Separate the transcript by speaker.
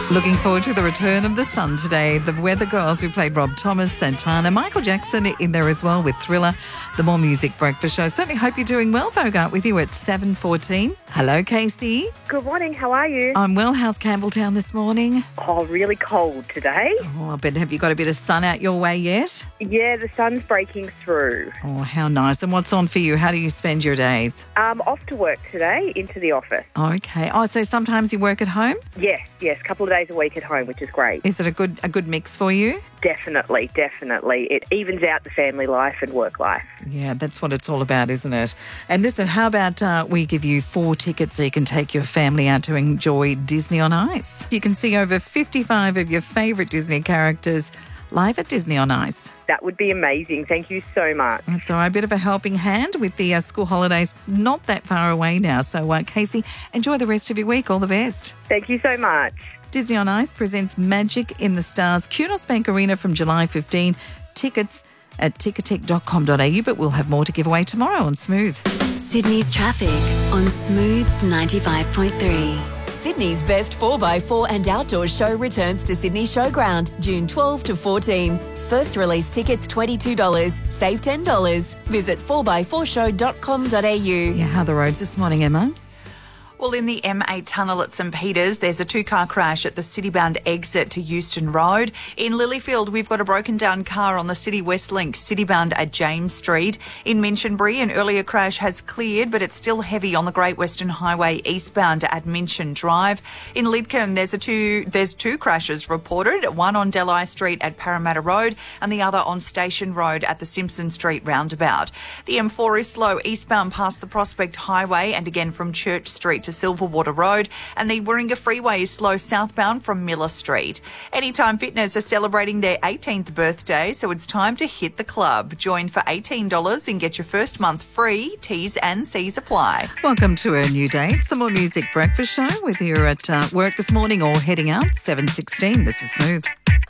Speaker 1: Looking forward to the return of the sun today. The Weather Girls, we played Rob Thomas, Santana, Michael Jackson in there as well with Thriller, the More Music Breakfast Show. Certainly hope you're doing well, Bogart, with you at 7:14. Hello, Casey.
Speaker 2: Good morning, how are you?
Speaker 1: I'm well. How's Campbelltown this morning?
Speaker 2: Oh, really cold today.
Speaker 1: Oh, but have you got a bit of sun out your way yet?
Speaker 2: Yeah, the sun's breaking through.
Speaker 1: Oh, how nice. And what's on for you? How do you spend your days?
Speaker 2: Off to work today, into the office.
Speaker 1: Okay. Oh, so sometimes you work at home?
Speaker 2: Yes, a couple of days a week at home, which is great.
Speaker 1: Is it a good mix for you?
Speaker 2: Definitely. It evens out the family life and work life.
Speaker 1: Yeah, that's what it's all about, isn't it? And listen, how about we give you 4 tickets so you can take your family out to enjoy Disney on Ice? You can see over 55 of your favourite Disney characters live at Disney on Ice.
Speaker 2: That would be amazing. Thank you so much.
Speaker 1: That's all right. A bit of a helping hand with the school holidays not that far away now. So, Casey, enjoy the rest of your week. All the best.
Speaker 2: Thank you so much.
Speaker 1: Disney on Ice presents Magic in the Stars, Kudos Bank Arena from July 15. Tickets at ticketek.com.au, but we'll have more to give away tomorrow on Smooth.
Speaker 3: Sydney's traffic on Smooth 95.3.
Speaker 4: Sydney's best 4x4 and outdoor show returns to Sydney Showground, June 12 to 14. First release tickets $22, save $10. Visit 4x4show.com.au.
Speaker 1: Yeah, how are the roads this morning, Emma?
Speaker 5: Well, in the M8 tunnel at St Peters, there's a 2-car crash at the Citybound exit to Euston Road. In Lilyfield, we've got a broken down car on the City West Link, Citybound at James Street. In Minchinbury, an earlier crash has cleared, but it's still heavy on the Great Western Highway eastbound at Minchin Drive. In Lidcombe, there's two crashes reported, one on Delhi Street at Parramatta Road and the other on Station Road at the Simpson Street roundabout. The M4 is slow eastbound past the Prospect Highway and again from Church Street to Silverwater Road, and the Warringah Freeway is slow southbound from Miller Street. Anytime Fitness are celebrating their 18th birthday, so it's time to hit the club. Join for $18 and get your first month free. T's and C's apply.
Speaker 1: Welcome to a new day. It's the More Music Breakfast Show, whether you're at work this morning or heading out. 7:16. This is Smooth.